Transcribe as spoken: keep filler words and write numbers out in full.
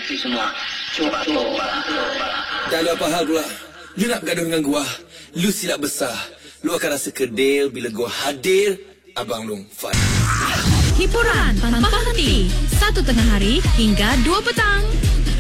semua. Coba, coba, coba. Tak ada apa hal pula. Lu nak bergaduh dengan gua. Lu silap besar. Lu akan rasa kedil bila gua hadir. Abang Long Fun. Hiburan tanpa henti. Satu tengah hari hingga dua petang.